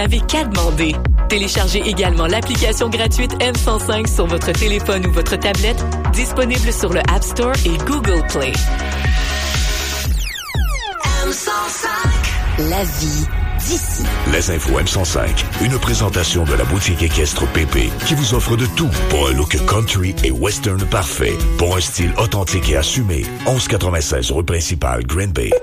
Avez qu'à demander. Téléchargez également l'application gratuite M105 sur votre téléphone ou votre tablette, disponible sur le App Store et Google Play. M105. La vie d'ici. Les infos M105. Une présentation de la boutique équestre PP qui vous offre de tout pour un look country et western parfait. Pour un style authentique et assumé. 1196 rue principale, Green Bay.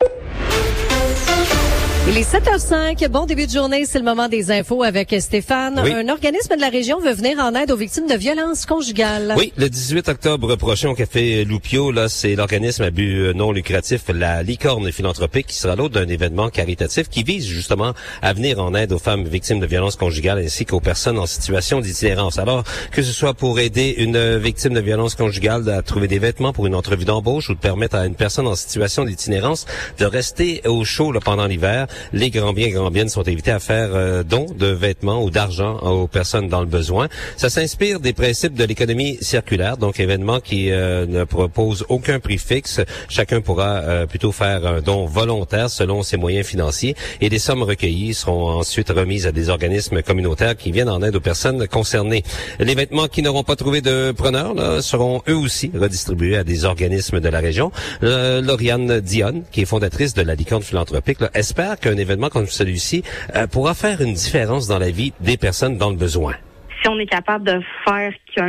Il est 7h05. Bon début de journée. C'est le moment des infos avec Stéphane. Oui. Un organisme de la région veut venir en aide aux victimes de violences conjugales. Oui, le 18 octobre prochain au Café Loupio, là, c'est l'organisme à but non lucratif, la Licorne Philanthropique, qui sera l'hôte d'un événement caritatif qui vise justement à venir en aide aux femmes victimes de violences conjugales ainsi qu'aux personnes en situation d'itinérance. Alors, que ce soit pour aider une victime de violences conjugales à trouver des vêtements pour une entrevue d'embauche ou de permettre à une personne en situation d'itinérance de rester au chaud là, pendant l'hiver, les grands-biens sont invités à faire don de vêtements ou d'argent aux personnes dans le besoin. Ça s'inspire des principes de l'économie circulaire, donc événement qui ne propose aucun prix fixe. Chacun pourra plutôt faire un don volontaire selon ses moyens financiers et les sommes recueillies seront ensuite remises à des organismes communautaires qui viennent en aide aux personnes concernées. Les vêtements qui n'auront pas trouvé de preneur là, seront eux aussi redistribués à des organismes de la région. Lauriane Dionne, qui est fondatrice de la Licorne Philanthropique, là, espère qu'un événement comme celui-ci pourra faire une différence dans la vie des personnes dans le besoin. Si on est capable de faire que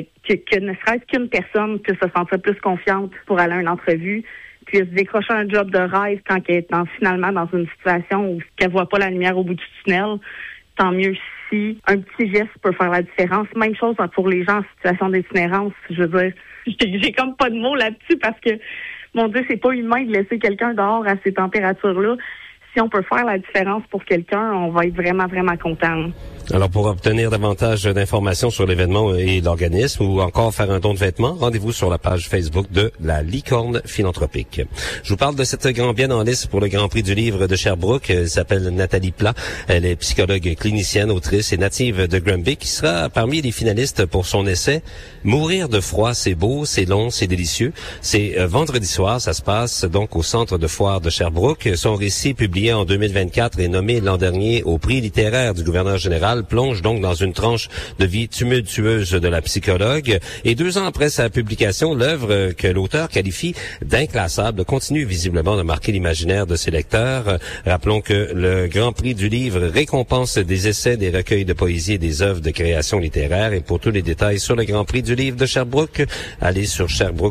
ne serait-ce qu'une personne puisse se sentir plus confiante pour aller à une entrevue, puisse décrocher un job de rêve quand elle est finalement dans une situation où qu'elle voit pas la lumière au bout du tunnel, tant mieux si un petit geste peut faire la différence. Même chose pour les gens en situation d'itinérance. Je veux dire, j'ai comme pas de mots là-dessus parce que, mon Dieu, c'est pas humain de laisser quelqu'un dehors à ces températures-là. Si on peut faire la différence pour quelqu'un, on va être vraiment, vraiment content. Alors, pour obtenir davantage d'informations sur l'événement et l'organisme ou encore faire un don de vêtements, rendez-vous sur la page Facebook de la Licorne Philanthropique. Je vous parle de cette grand-bienne en lice pour le Grand Prix du livre de Sherbrooke. Elle s'appelle Nathalie Plat. Elle est psychologue clinicienne, autrice et native de Granby qui sera parmi les finalistes pour son essai « Mourir de froid, c'est beau, c'est long, c'est délicieux ». C'est vendredi soir, ça se passe donc au Centre de foire de Sherbrooke. Son récit, publié en 2024 et nommé l'an dernier au prix littéraire du gouverneur général, plonge donc dans une tranche de vie tumultueuse de la psychologue. Et 2 ans après sa publication, l'œuvre que l'auteur qualifie d'inclassable continue visiblement de marquer l'imaginaire de ses lecteurs. Rappelons que le Grand Prix du livre récompense des essais, des recueils de poésie et des œuvres de création littéraire. Et pour tous les détails sur le Grand Prix du livre de Sherbrooke, allez sur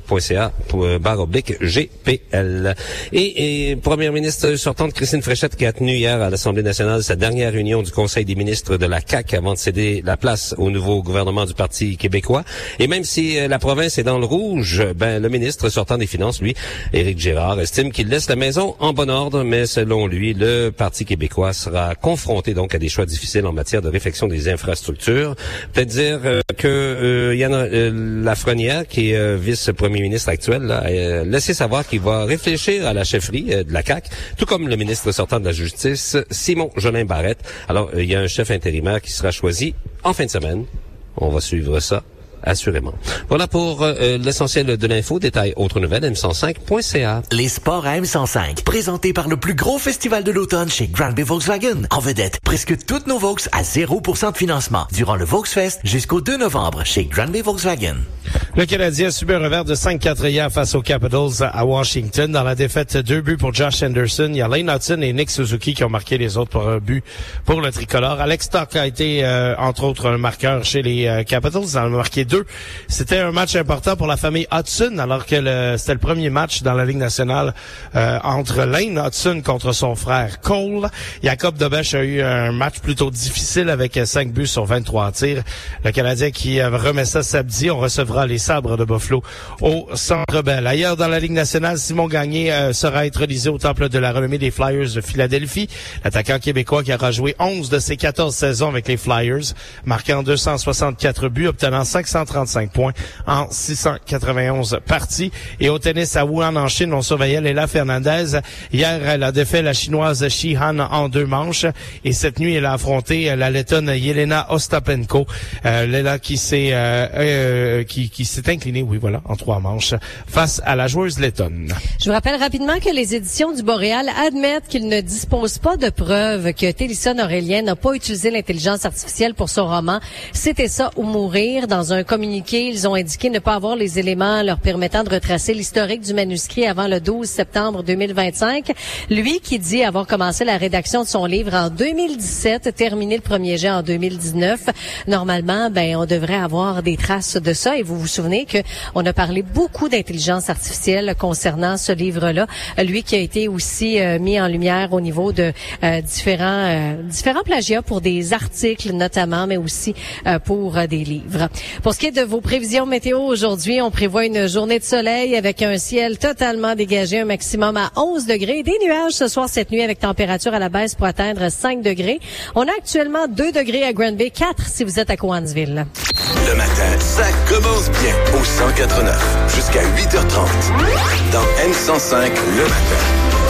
sherbrooke.ca/GPL. Et première ministre sortante Christine Fréchette qui a tenu hier à l'Assemblée nationale sa dernière réunion du Conseil des ministres de la CAQ avant de céder la place au nouveau gouvernement du Parti québécois. Et même si la province est dans le rouge, le ministre sortant des Finances, lui, Éric Girard, estime qu'il laisse la maison en bon ordre, mais selon lui, le Parti québécois sera confronté donc à des choix difficiles en matière de réfection des infrastructures. Peut-être dire que Yann Lafrenière, qui est vice-premier ministre actuel, là, a laissé savoir qu'il va réfléchir à la chefferie de la CAQ, tout comme le ministre sortant de la Justice, Simon Jolin Barrette. Alors, il y a un chef intérimaire qui sera choisi en fin de semaine. On va suivre ça, assurément. Voilà pour l'essentiel de l'info. Détail autres nouvelles, m105.ca. Les sports à M105, présentés par le plus gros festival de l'automne chez Granby Volkswagen. En vedette, presque toutes nos Vaux à 0% de financement durant le Volksfest jusqu'au 2 novembre chez Granby Volkswagen. Le Canadien a subi un revers de 5-4 hier face aux Capitals à Washington. Dans la défaite, 2 buts pour Josh Anderson. Il y a Lane Hudson et Nick Suzuki qui ont marqué les autres pour un but pour le tricolore. Alex Stock a été, entre autres, un marqueur chez les Capitals. Il en a marqué 2. C'était un match important pour la famille Hudson, alors que c'était le premier match dans la Ligue nationale entre Lane Hudson contre son frère Cole. Jacob Debesch a eu un match plutôt difficile avec 5 buts sur 23 tirs. Le Canadien qui remet ça samedi, on recevra les Sabres de Buffalo au Centre Bell. Ailleurs dans la Ligue nationale, Simon Gagné sera intronisé au Temple de la renommée des Flyers de Philadelphie. L'attaquant québécois qui aura joué 11 de ses 14 saisons avec les Flyers, marquant 264 buts, obtenant 535 points en 691 parties. Et au tennis à Wuhan en Chine, on surveillait Leila Fernandez. Hier, elle a défait la Chinoise Shi Han en 2 manches. Et cette nuit, elle a affronté la Lettonne Yelena Ostapenko. Leila qui qui s'est incliné, en 3 manches face à la joueuse lettonne. Je vous rappelle rapidement que les éditions du Boréal admettent qu'ils ne disposent pas de preuves que Télésphone Aurélien n'a pas utilisé l'intelligence artificielle pour son roman C'était ça ou mourir. Dans un communiqué, ils ont indiqué ne pas avoir les éléments leur permettant de retracer l'historique du manuscrit avant le 12 septembre 2025. Lui qui dit avoir commencé la rédaction de son livre en 2017, terminé le premier jet en 2019. Normalement, on devrait avoir des traces de ça. Et vous vous souvenez que on a parlé beaucoup d'intelligence artificielle concernant ce livre-là. Lui qui a été aussi mis en lumière au niveau de différents plagiats pour des articles notamment, mais aussi pour des livres. Pour ce qui est de vos prévisions météo aujourd'hui, on prévoit une journée de soleil avec un ciel totalement dégagé, un maximum à 11 degrés. Des nuages ce soir, cette nuit, avec température à la baisse pour atteindre 5 degrés. On a actuellement 2 degrés à Granby, 4 si vous êtes à Cowansville. Le matin, ça commence bien au 104.9 jusqu'à 8h30 dans M105 le matin.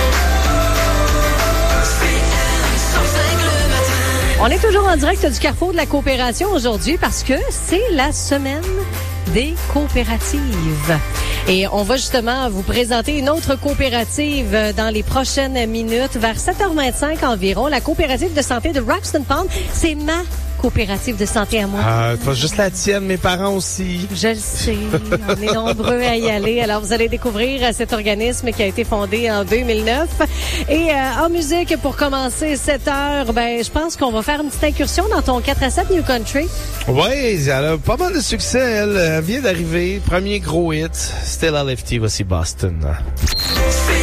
On est toujours en direct du Carrefour de la coopération aujourd'hui parce que c'est la semaine des coopératives. Et on va justement vous présenter une autre coopérative dans les prochaines minutes, vers 7h25 environ. La coopérative de santé de Roxton Pond, c'est ma coopérative de santé à moi. Pas juste la tienne, mes parents aussi. Je le sais, on est nombreux à y aller. Alors, vous allez découvrir cet organisme qui a été fondé en 2009. Et en musique, pour commencer cette heure, je pense qu'on va faire une petite incursion dans ton 4-7 New Country. Oui, elle a pas mal de succès. Elle vient d'arriver. Premier gros hit, Still LFT, voici Boston.